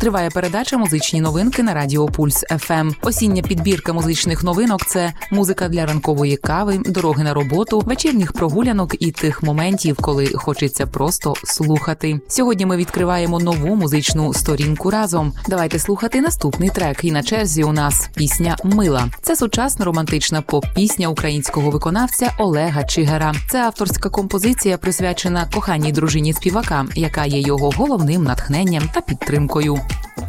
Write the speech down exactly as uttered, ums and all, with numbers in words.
Триває передача «Музичні новинки» на Радіо Пульс еф ем. Осіння підбірка музичних новинок – це музика для ранкової кави, дороги на роботу, вечірніх прогулянок і тих моментів, коли хочеться просто слухати. Сьогодні ми відкриваємо нову музичну сторінку разом. Давайте слухати наступний трек. І на черзі у нас пісня «Мила». Це сучасна романтична поп-пісня українського виконавця Олега Чигара. Це авторська композиція, присвячена коханій дружині співака, яка є його головним натхненням та підтримкою.